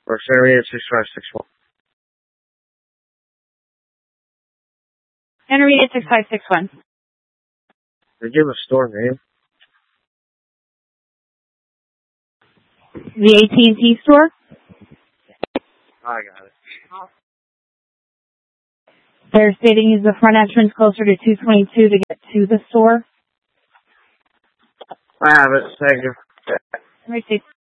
Or area 6561. Intermediate 6561. They give a store name. The AT&T store? I got it. They're stating use the front entrance closer to 222 to get to the store. I have it. Thank you. Let me see.